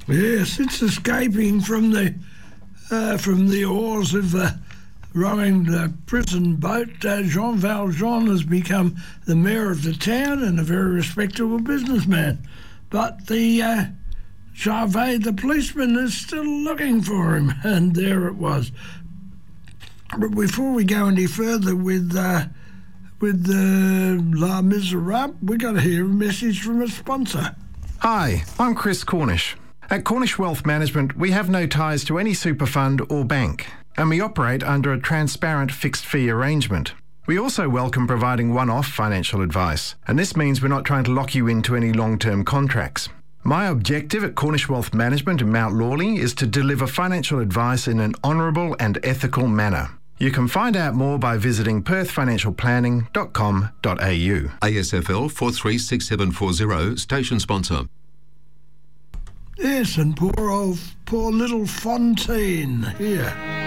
Yes, it's escaping from the oars of the rowing the prison boat. Jean Valjean has become the mayor of the town and a very respectable businessman. But the Gervais, the policeman, is still looking for him, and there it was. But before we go any further with Les Miserables, we got to hear a message from a sponsor. Hi, I'm Chris Cornish. At Cornish Wealth Management, we have no ties to any super fund or bank, and we operate under a transparent fixed fee arrangement. We also welcome providing one-off financial advice, and this means we're not trying to lock you into any long-term contracts. My objective at Cornish Wealth Management in Mount Lawley is to deliver financial advice in an honourable and ethical manner. You can find out more by visiting perthfinancialplanning.com.au. ASFL 436740, station sponsor. Yes, and poor little Fontaine here.